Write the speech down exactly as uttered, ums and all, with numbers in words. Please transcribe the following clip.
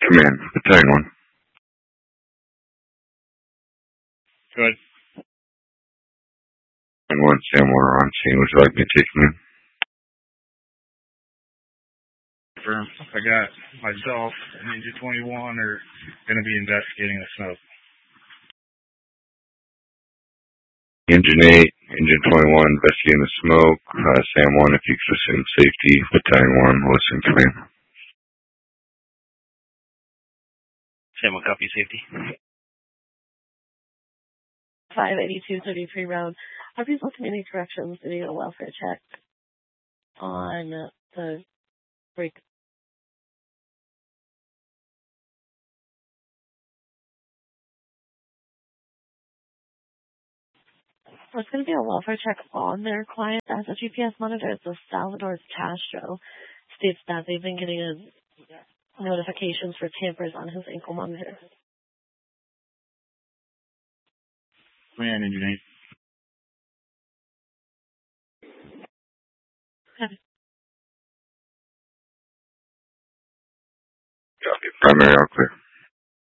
Command, Battalion one. Go ahead. Battalion one, Sam Warner on scene. Would you like me to take command? Confirm. I got myself and Engine twenty-one are going to be investigating the smoke. Engine eight, Engine twenty-one, investigating the smoke. Uh, Sam one, if you could assume safety. Battalion one, listen, command. Sam one, copy, safety. five eighty-two thirty-three round. Have you looked at any corrections to do a welfare check on the break? There's going to be a welfare check on their client as a G P S monitor. It's the Salvador Castro. States that they've been getting a notifications for tampers on his ankle monitor. Command, Engine eight. Copy. Primary, all clear.